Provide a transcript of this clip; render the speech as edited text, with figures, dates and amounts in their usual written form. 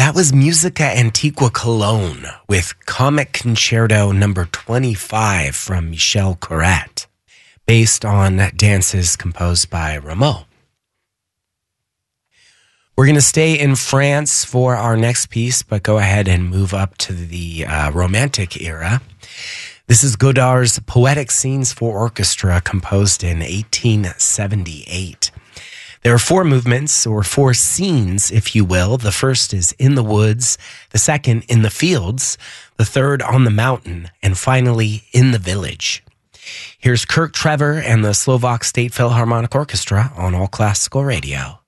That was Musica Antiqua Cologne with Comic Concerto number 25 from Michel Corrette, based on dances composed by Rameau. We're going to stay in France for our next piece, but go ahead and move up to the Romantic era. This is Godard's Poetic Scenes for Orchestra, composed in 1878. There are four movements, or four scenes, if you will. The first is in the woods, the second in the fields, the third on the mountain, and finally in the village. Here's Kirk Trevor and the Slovak State Philharmonic Orchestra on All Classical Radio.